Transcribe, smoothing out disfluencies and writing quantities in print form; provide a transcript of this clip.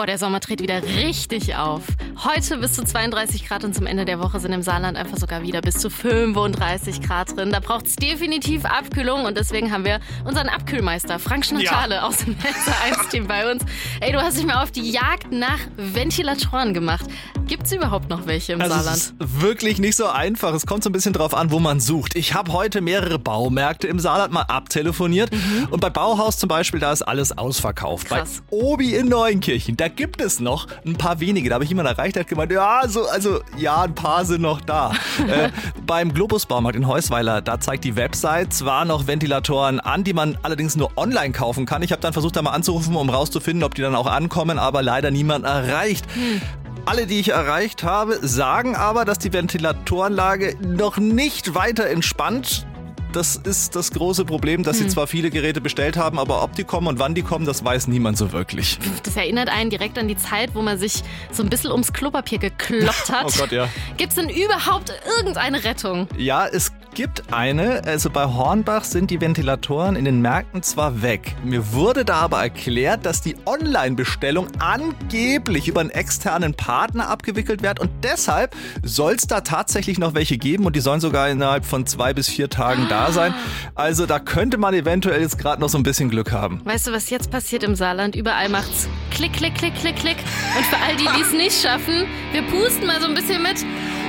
Boah, der Sommer dreht wieder richtig auf. Heute bis zu 32 Grad und zum Ende der Woche sind im Saarland einfach sogar wieder bis zu 35 Grad drin. Da braucht es definitiv Abkühlung und deswegen haben wir unseren Abkühlmeister Frank Schnatale aus dem Netzer 1-Team bei uns. Ey, du hast dich mal auf die Jagd nach Ventilatoren gemacht. Gibt's überhaupt noch welche im Saarland? Es ist wirklich nicht so einfach. Es kommt so ein bisschen drauf an, wo man sucht. Ich habe heute mehrere Baumärkte im Saarland mal abtelefoniert. Und bei Bauhaus zum Beispiel, da ist alles ausverkauft. Krass. Bei Obi in Neunkirchen, da gibt es noch ein paar wenige. Da habe ich jemanden erreicht, der hat gemeint, ein paar sind noch da. Beim Globus Baumarkt in Heusweiler, da zeigt die Website zwar noch Ventilatoren an, die man allerdings nur online kaufen kann. Ich habe dann versucht, da mal anzurufen, um rauszufinden, ob die dann auch ankommen, aber leider niemand erreicht. Alle, die ich erreicht habe, sagen aber, dass die Ventilatorenlage noch nicht weiter entspannt. Das ist das große Problem, dass sie zwar viele Geräte bestellt haben, aber ob die kommen und wann die kommen, das weiß niemand so wirklich. Das erinnert einen direkt an die Zeit, wo man sich so ein bisschen ums Klopapier gekloppt hat. Oh Gott, ja. Gibt's denn überhaupt irgendeine Rettung? Ja, es gibt eine. Also bei Hornbach sind die Ventilatoren in den Märkten zwar weg. Mir wurde da aber erklärt, dass die Online-Bestellung angeblich über einen externen Partner abgewickelt wird und deshalb soll es da tatsächlich noch welche geben und die sollen sogar innerhalb von 2 bis 4 Tagen da sein. Also da könnte man eventuell jetzt gerade noch so ein bisschen Glück haben. Weißt du, was jetzt passiert im Saarland? Überall macht's Klick, Klick, Klick, Klick, Klick. Und für all die, die es nicht schaffen, wir pusten mal so ein bisschen mit.